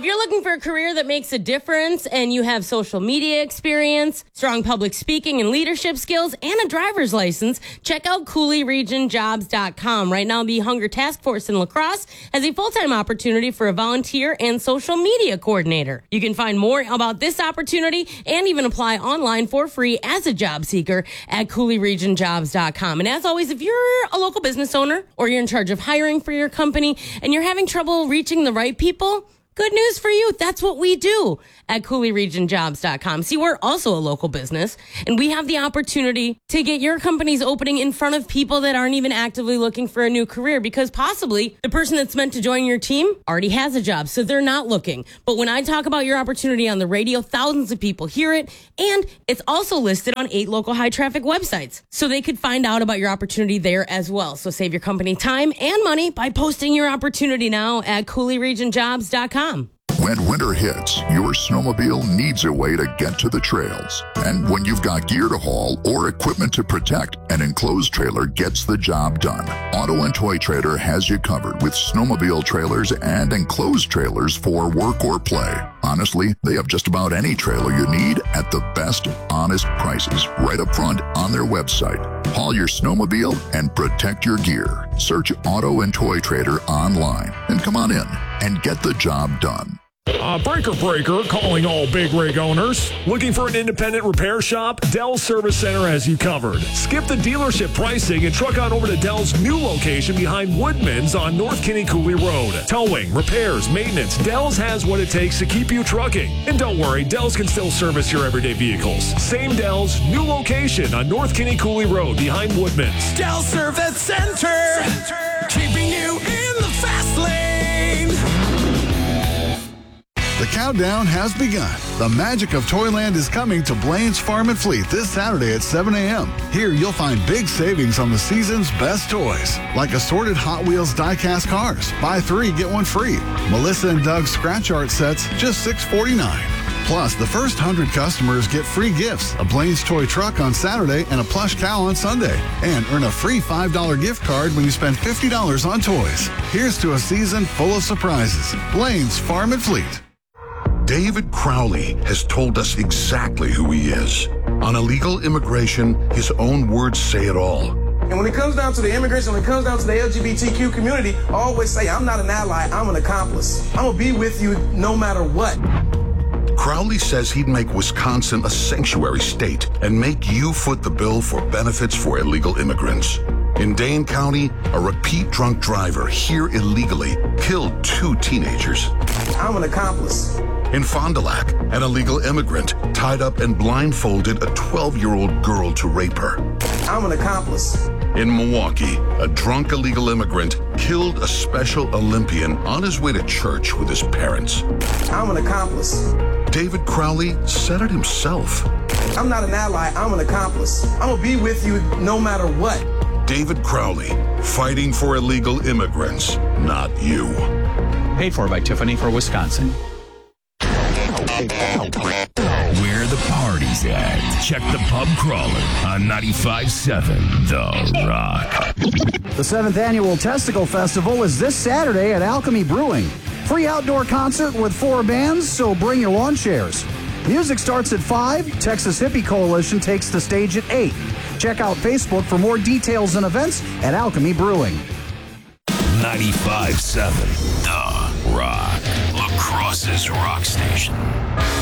If you're looking for a career that makes a difference and you have social media experience, strong public speaking and leadership skills, and a driver's license, check out CooleyRegionJobs.com. Right now, the Hunger Task Force in La Crosse has a full-time opportunity for a volunteer and social media coordinator. You can find more about this opportunity and even apply online for free as a job seeker at CooleyRegionJobs.com. And as always, if you're a local business owner or you're in charge of hiring for your company and you're having trouble reaching the right people, good news for you. That's what we do at CooleyRegionJobs.com. See, we're also a local business, and we have the opportunity to get your company's opening in front of people that aren't even actively looking for a new career, because possibly the person that's meant to join your team already has a job, so they're not looking. But when I talk about your opportunity on the radio, thousands of people hear it, and it's also listed on 8 local high-traffic websites, so they could find out about your opportunity there as well. So save your company time and money by posting your opportunity now at CooleyRegionJobs.com. When winter hits, your snowmobile needs a way to get to the trails. And when you've got gear to haul or equipment to protect, an enclosed trailer gets the job done. Auto and Toy Trader has you covered with snowmobile trailers and enclosed trailers for work or play. Honestly, they have just about any trailer you need at the best, honest prices right up front on their website. Haul your snowmobile and protect your gear. Search Auto and Toy Trader online and come on in and get the job done. Breaker calling all big rig owners. Looking for an independent repair shop? Dell Service Center has you covered. Skip the dealership pricing and truck on over to Dell's new location behind Woodman's on North Kinney Cooley Road. Towing, repairs, maintenance, Dell's has what it takes to keep you trucking. And don't worry, Dell's can still service your everyday vehicles. Same Dell's, new location on North Kinney Cooley Road behind Woodman's. Dell Service Center. Keeping you in the fast lane. The countdown has begun. The magic of Toyland is coming to Blaine's Farm and Fleet this Saturday at 7 a.m. Here you'll find big savings on the season's best toys, like assorted Hot Wheels die-cast cars. Buy 3, get 1 free. Melissa and Doug's scratch art sets, just $6.49. Plus, the first 100 customers get free gifts, a Blaine's toy truck on Saturday and a plush cow on Sunday. And earn a free $5 gift card when you spend $50 on toys. Here's to a season full of surprises. Blaine's Farm and Fleet. David Crowley has told us exactly who he is. On illegal immigration, his own words say it all. And when it comes down to the immigration, when it comes down to the LGBTQ community, I always say, I'm not an ally, I'm an accomplice. I'm gonna be with you no matter what. Crowley says he'd make Wisconsin a sanctuary state and make you foot the bill for benefits for illegal immigrants. In Dane County, a repeat drunk driver here illegally killed 2 teenagers. I'm an accomplice. In Fond du Lac, an illegal immigrant tied up and blindfolded a 12-year-old girl to rape her. I'm an accomplice. In Milwaukee, a drunk illegal immigrant killed a Special Olympian on his way to church with his parents. I'm an accomplice. David Crowley said it himself. I'm not an ally, I'm an accomplice. I'm gonna be with you no matter what. David Crowley, fighting for illegal immigrants, not you. Paid for by Tiffany for Wisconsin. Where the party's at. Check the pub crawler on 95.7 The Rock. The 7th Annual Testicle Festival is this Saturday at Alchemy Brewing. Free outdoor concert with 4 bands, so bring your lawn chairs. Music starts at 5. Texas Hippie Coalition takes the stage at 8. Check out Facebook for more details and events at Alchemy Brewing. 95.7 The Rock. La Crosse's rock station.